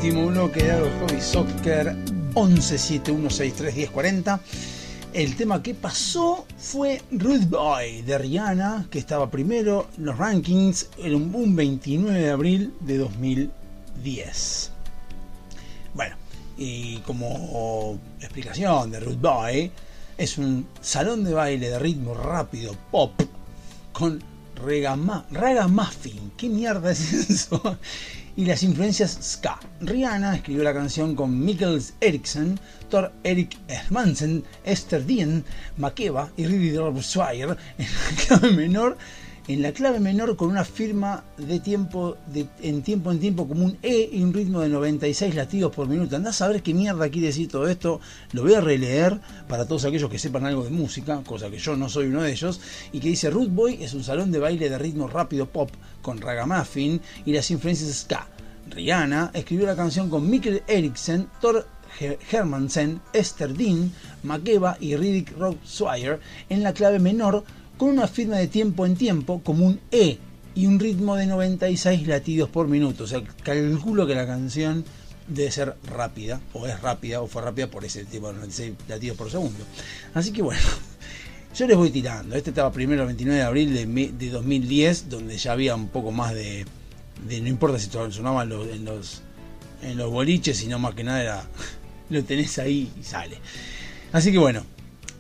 último bloque de Agro Hobby Soccer 1171631040. El tema que pasó fue Rude Boy de Rihanna, que estaba primero en los rankings en un 29 de abril de 2010. Bueno, y como explicación de Rude Boy, es un salón de baile de ritmo rápido pop con ragamuffin. ¿Qué mierda es eso? Y las influencias ska. Rihanna escribió la canción con Mikkel Eriksen, Tor Erik Hermansen, Esther Dean, Makeba y Rudy Swire en la clave menor con una firma de tiempo en tiempo como un E y un ritmo de 96 latidos por minuto. Andá a saber qué mierda quiere decir todo esto. Lo voy a releer para todos aquellos que sepan algo de música, cosa que yo no soy uno de ellos, y que dice: Rude Boy es un salón de baile de ritmo rápido pop con ragamuffin y las influencias ska. Rihanna escribió la canción con Mikkel Eriksen, Tor Hermansen, Esther Dean, Makeba y Riddick Swire en la clave menor con una firma de tiempo en tiempo como un E y un ritmo de 96 latidos por minuto. O sea, calculo que la canción debe ser rápida, o es rápida, o fue rápida por ese tipo de 96 latidos por segundo. Así que bueno, yo les voy tirando. Este estaba primero el 29 de abril de 2010, donde ya había un poco más de no importa si sonaba en los boliches, sino más que nada era, lo tenés ahí y sale. Así que bueno,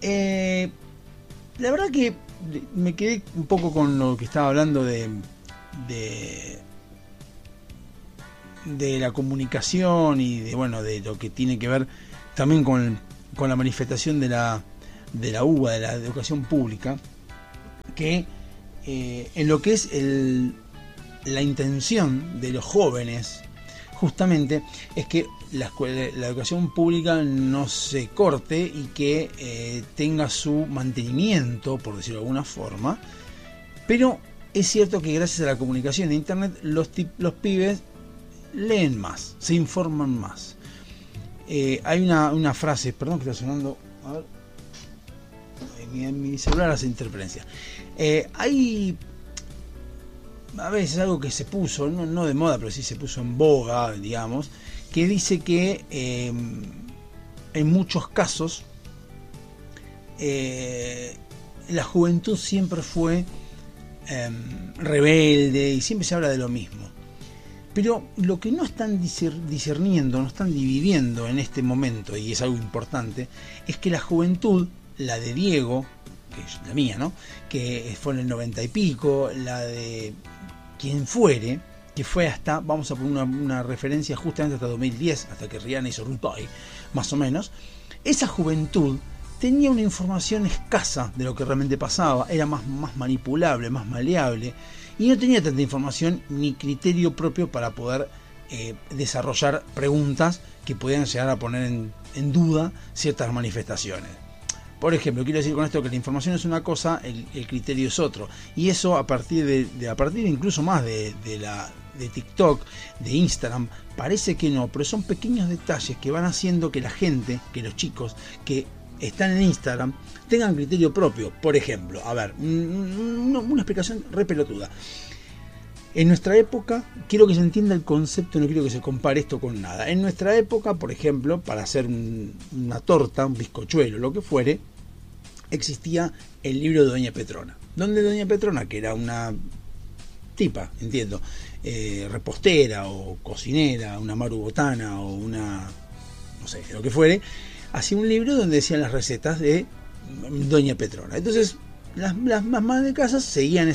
la verdad que me quedé un poco con lo que estaba hablando de la comunicación y de lo que tiene que ver también con la manifestación de la UBA, de la educación pública, que en lo que es la intención de los jóvenes justamente es que la educación pública no se corte y que tenga su mantenimiento, por decirlo de alguna forma. Pero es cierto que gracias a la comunicación de internet los pibes leen más, se informan más. Hay una frase, perdón que está sonando, a ver, mi celular hace interferencia. Hay a veces algo que se puso, no de moda, pero sí se puso en boga, digamos, que dice que en muchos casos la juventud siempre fue rebelde y siempre se habla de lo mismo. Pero lo que no están discerniendo, no están dividiendo en este momento, y es algo importante, es que la juventud, la de Diego, que es la mía, ¿no?, que fue en el 90 y pico, la de quien fuere, que fue hasta, vamos a poner una referencia justamente hasta 2010, hasta que Rihanna hizo Rude Boy, más o menos, esa juventud tenía una información escasa de lo que realmente pasaba, era más manipulable, más maleable, y no tenía tanta información ni criterio propio para poder desarrollar preguntas que podían llegar a poner en duda ciertas manifestaciones. Por ejemplo, quiero decir con esto que la información es una cosa, el criterio es otro. Y eso a partir incluso más de TikTok, de Instagram, parece que no, pero son pequeños detalles que van haciendo que la gente, que los chicos que están en Instagram tengan criterio propio. Por ejemplo, a ver, una explicación re pelotuda. En nuestra época, quiero que se entienda el concepto, no quiero que se compare esto con nada. En nuestra época, por ejemplo, para hacer una torta, un bizcochuelo, lo que fuere, existía el libro de Doña Petrona. Donde Doña Petrona, que era una tipa, entiendo, repostera o cocinera, una marubotana o una, no sé, lo que fuere, hacía un libro donde decían las recetas de Doña Petrona. Entonces, las mamás de casa seguían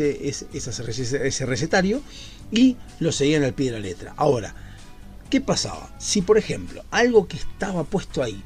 ese recetario y lo seguían al pie de la letra. Ahora, ¿qué pasaba? Si, por ejemplo, algo que estaba puesto ahí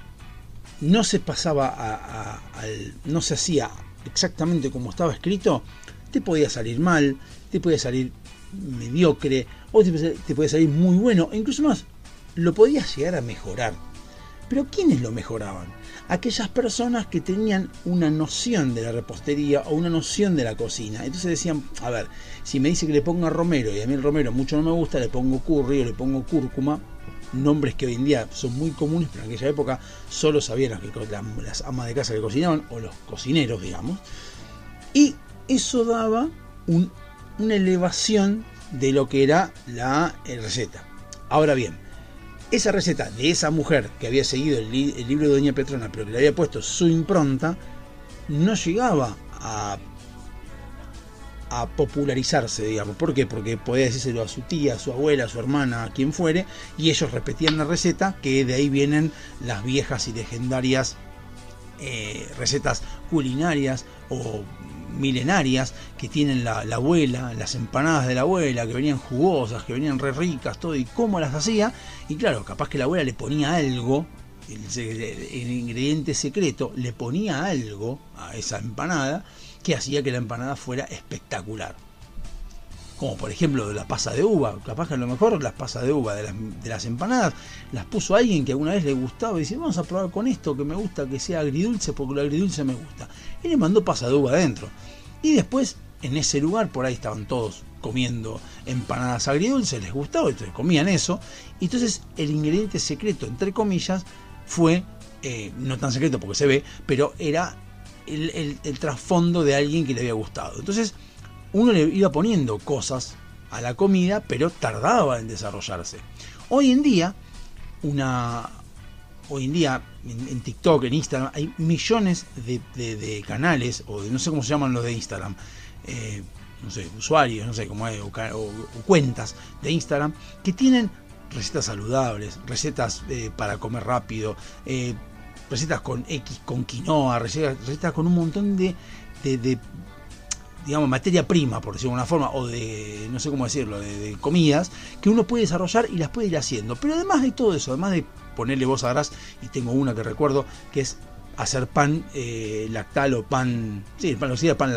no se pasaba no se hacía exactamente como estaba escrito, te podía salir mal, te podía salir mediocre, o te podía salir muy bueno, e incluso más, lo podías llegar a mejorar. Pero ¿quiénes lo mejoraban? Aquellas personas que tenían una noción de la repostería o una noción de la cocina. Entonces decían, a ver, si me dice que le ponga romero y a mí el romero mucho no me gusta, le pongo curry o le pongo cúrcuma, nombres que hoy en día son muy comunes, pero en aquella época solo sabían las amas de casa que cocinaban, o los cocineros, digamos, y eso daba una elevación de lo que era la receta. Ahora bien, esa receta de esa mujer que había seguido el libro de Doña Petrona, pero que le había puesto su impronta, no llegaba a popularizarse, digamos. ¿Por qué? Porque podía decírselo a su tía, a su abuela, a su hermana, a quien fuere, y ellos repetían la receta, que de ahí vienen las viejas y legendarias recetas culinarias o milenarias que tienen la abuela, las empanadas de la abuela, que venían jugosas, que venían re ricas, todo, y cómo las hacía. Y claro, capaz que la abuela le ponía algo, el ingrediente secreto, le ponía algo a esa empanada que hacía que la empanada fuera espectacular. Como por ejemplo de la pasa de uva. Capaz que a lo mejor las pasas de uva de las empanadas las puso alguien que alguna vez le gustaba y dice, vamos a probar con esto, que me gusta que sea agridulce porque lo agridulce me gusta. Y le mandó pasa de uva adentro. Y después en ese lugar por ahí estaban todos comiendo empanadas agridulces, les gustaba, entonces comían eso. Y entonces el ingrediente secreto, entre comillas, fue, no tan secreto porque se ve, pero era el trasfondo de alguien que le había gustado. Entonces uno le iba poniendo cosas a la comida, pero tardaba en desarrollarse. Hoy en día en TikTok, en Instagram, hay millones de canales, o de, no sé cómo se llaman los de Instagram, no sé, usuarios, no sé cómo es, o cuentas de Instagram, que tienen recetas saludables, recetas para comer rápido, recetas con quinoa, recetas con un montón de digamos, materia prima, por decirlo de alguna forma, o de, no sé cómo decirlo, de comidas, que uno puede desarrollar y las puede ir haciendo. Pero además de todo eso, además de ponerle voz a gras, y tengo una que recuerdo, que es hacer pan lactal o pan, sí, pan